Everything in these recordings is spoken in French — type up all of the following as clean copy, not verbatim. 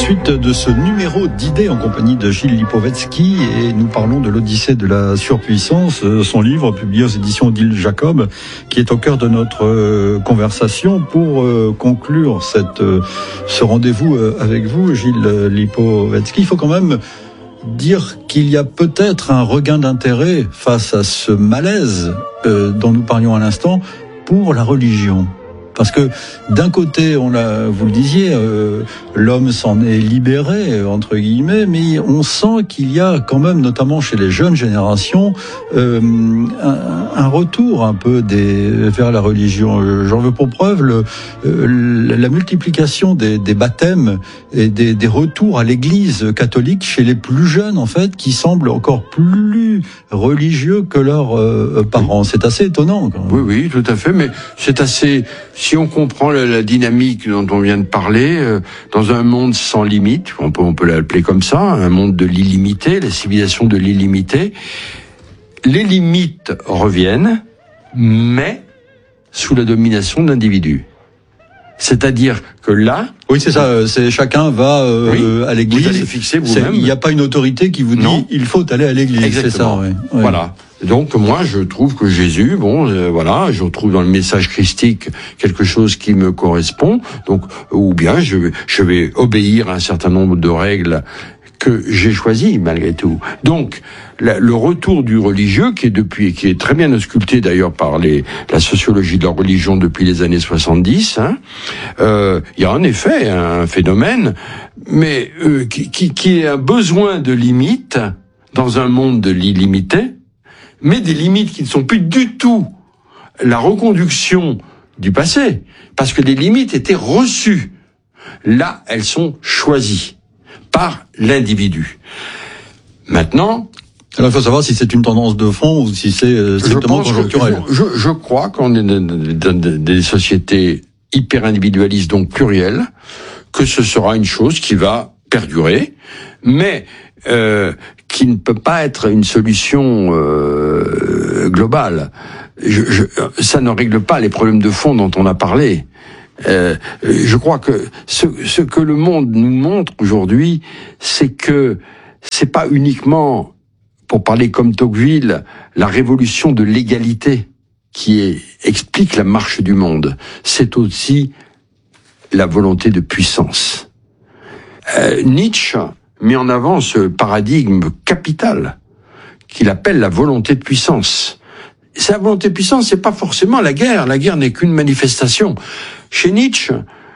suite de ce numéro d'idées en compagnie de Gilles Lipovetsky et nous parlons de l'Odyssée de la surpuissance, son livre publié aux éditions d'Île Jacob qui est au cœur de notre conversation. Pour conclure ce rendez-vous avec vous, Gilles Lipovetsky, il faut quand même dire qu'il y a peut-être un regain d'intérêt face à ce malaise dont nous parlions à l'instant pour la religion. Parce que d'un côté, vous le disiez, l'homme s'en est libéré, entre guillemets, mais on sent qu'il y a quand même, notamment chez les jeunes générations, un retour un peu vers la religion. J'en veux pour preuve la multiplication des baptêmes et des retours à l'église catholique chez les plus jeunes, en fait, qui semblent encore plus religieux que leurs parents. C'est assez étonnant, quand même. Oui, tout à fait, mais c'est assez... Si on comprend la dynamique dont on vient de parler, dans un monde sans limite, on peut l'appeler comme ça, un monde de l'illimité, la civilisation de l'illimité, les limites reviennent, mais sous la domination d'individus. C'est-à-dire que là... Oui, c'est ça, chacun va à l'église. Vous allez fixer vous-même. Il n'y a pas une autorité qui vous dit « il faut aller à l'église ». Exactement. C'est ça, ouais. Voilà. Donc moi, je trouve que Jésus, je retrouve dans le message christique quelque chose qui me correspond. Donc, ou bien je vais obéir à un certain nombre de règles que j'ai choisies malgré tout. Donc, le retour du religieux, qui est très bien ausculté d'ailleurs par la sociologie de la religion depuis les années 70, il y a en effet un phénomène, mais qui est un besoin de limites dans un monde de l'illimité, mais des limites qui ne sont plus du tout la reconduction du passé, parce que les limites étaient reçues. Là, elles sont choisies par l'individu. Maintenant... Alors, il faut savoir si c'est une tendance de fond ou si c'est strictement conjoncturel. Je crois qu'on est dans des sociétés hyper individualistes, donc plurielles, que ce sera une chose qui va perdurer, mais qui ne peut pas être une solution globale. Ça ne règle pas les problèmes de fond dont on a parlé. Je crois que ce que le monde nous montre aujourd'hui, c'est que c'est pas uniquement, pour parler comme Tocqueville, la révolution de l'égalité qui explique la marche du monde. C'est aussi la volonté de puissance. Nietzsche met en avant ce paradigme capital qu'il appelle la volonté de puissance. Sa volonté de puissance, c'est pas forcément la guerre. La guerre n'est qu'une manifestation. Chez Nietzsche,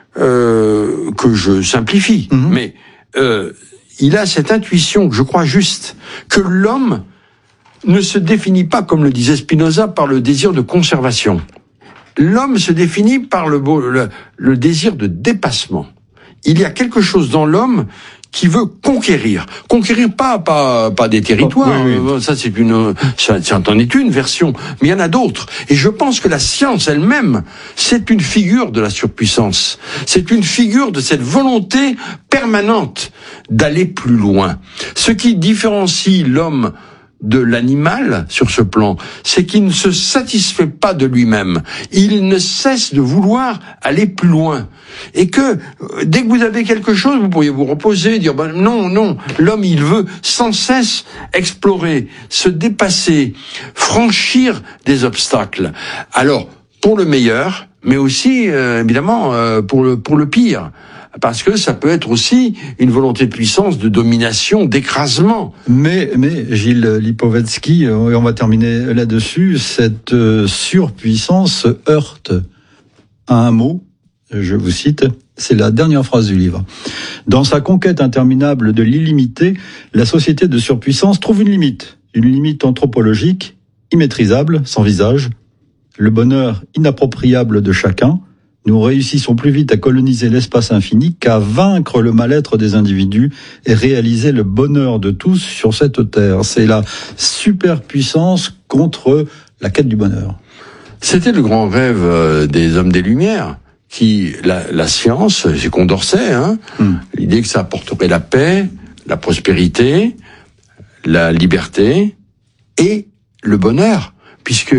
que je simplifie, mais il a cette intuition que je crois juste, que l'homme ne se définit pas, comme le disait Spinoza, par le désir de conservation. L'homme se définit par le désir de dépassement. Il y a quelque chose dans l'homme qui veut conquérir. Conquérir pas des territoires. Oui. Ça c'en est une version. Mais il y en a d'autres. Et je pense que la science elle-même, c'est une figure de la surpuissance. C'est une figure de cette volonté permanente d'aller plus loin. Ce qui différencie l'homme de l'animal sur ce plan, c'est qu'il ne se satisfait pas de lui-même. Il ne cesse de vouloir aller plus loin. Et que, dès que vous avez quelque chose, vous pourriez vous reposer, dire, non, l'homme, il veut sans cesse explorer, se dépasser, franchir des obstacles. Alors, pour le meilleur, mais aussi, évidemment, pour le pire. Parce que ça peut être aussi une volonté de puissance, de domination, d'écrasement. Mais Gilles Lipovetsky, on va terminer là-dessus, cette surpuissance heurte à un mot, je vous cite, c'est la dernière phrase du livre. Dans sa conquête interminable de l'illimité, la société de surpuissance trouve une limite anthropologique, immaîtrisable, sans visage, le bonheur inappropriable de chacun. Nous réussissons plus vite à coloniser l'espace infini qu'à vaincre le mal-être des individus et réaliser le bonheur de tous sur cette terre. C'est la superpuissance contre la quête du bonheur. C'était le grand rêve des hommes des Lumières, la science, c'est Condorcet, l'idée que ça apporterait la paix, la prospérité, la liberté et le bonheur, puisque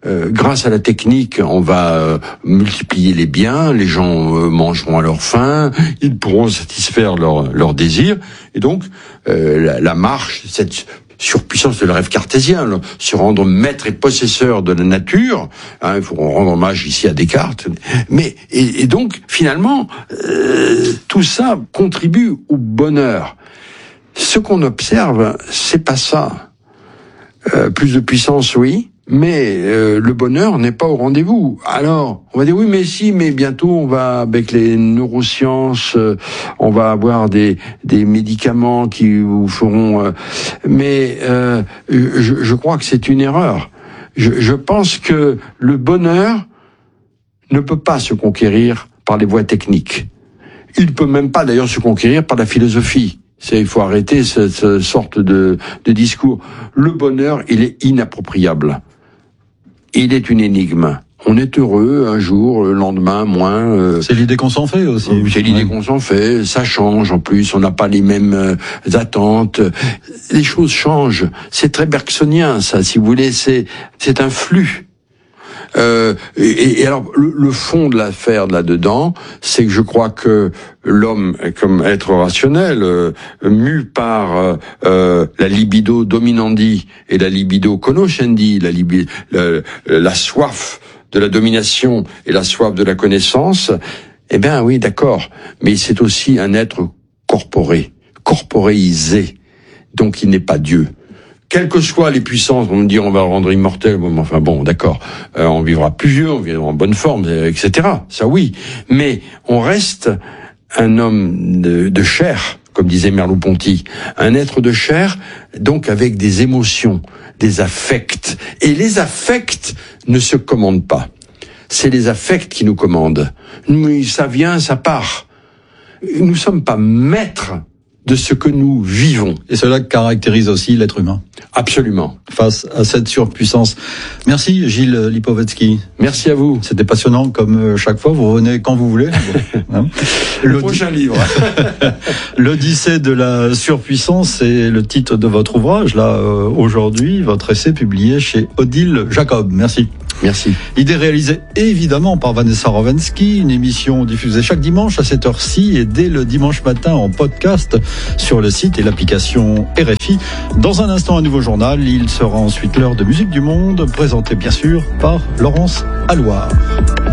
grâce à la technique, on va multiplier les biens, les gens mangeront à leur faim, ils pourront satisfaire leurs désirs, et donc la marche, cette surpuissance de le rêve cartésien, se rendre maître et possesseur de la nature, il faut rendre hommage ici à Descartes, mais et donc finalement tout ça contribue au bonheur. Ce qu'on observe, c'est pas ça. Plus de puissance, oui, mais le bonheur n'est pas au rendez-vous. Alors, on va dire oui, mais bientôt on va, avec les neurosciences, on va avoir des médicaments qui vous feront. Mais je crois que c'est une erreur. Je pense que le bonheur ne peut pas se conquérir par les voies techniques. Il ne peut même pas d'ailleurs se conquérir par la philosophie. Il faut arrêter cette sorte de discours. Le bonheur, il est inappropriable. Il est une énigme. On est heureux un jour, le lendemain moins. C'est l'idée qu'on s'en fait aussi. C'est l'idée qu'on s'en fait. Ça change en plus. On n'a pas les mêmes attentes. Les choses changent. C'est très bergsonien, ça. Si vous voulez, c'est un flux. Et alors le fond de l'affaire là-dedans, c'est que je crois que l'homme, comme être rationnel, mu par la libido dominandi et la libido conoscendi, la soif de la domination et la soif de la connaissance, eh bien oui, d'accord, mais c'est aussi un être corporéisé, donc il n'est pas Dieu. Quelles que soient les puissances, on me dit on va le rendre immortel, enfin bon, d'accord, on vivra plus vieux, on vivra en bonne forme, etc. Ça oui, mais on reste un homme de chair, comme disait Merleau-Ponty, un être de chair, donc avec des émotions, des affects. Et les affects ne se commandent pas. C'est les affects qui nous commandent. Ça vient, ça part. Nous ne sommes pas maîtres de ce que nous vivons. Et cela caractérise aussi l'être humain. Absolument. Face à cette surpuissance. Merci Gilles Lipovetsky. Merci à vous. C'était passionnant comme chaque fois. Vous revenez quand vous voulez. Bon, le prochain livre. L'Odyssée de la surpuissance, c'est le titre de votre ouvrage. Là, aujourd'hui, votre essai publié chez Odile Jacob. Merci. Merci. Idée réalisée évidemment par Vanessa Rovensky, une émission diffusée chaque dimanche à cette heure-ci et dès le dimanche matin en podcast sur le site et l'application RFI. Dans un instant, un nouveau journal. Il sera ensuite l'heure de Musique du Monde, présenté bien sûr par Laurence Alloire.